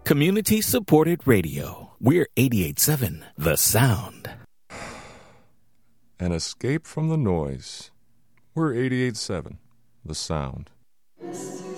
Community-supported radio. We're 88.7 The Sound. An escape from the noise. We're 88.7 The Sound.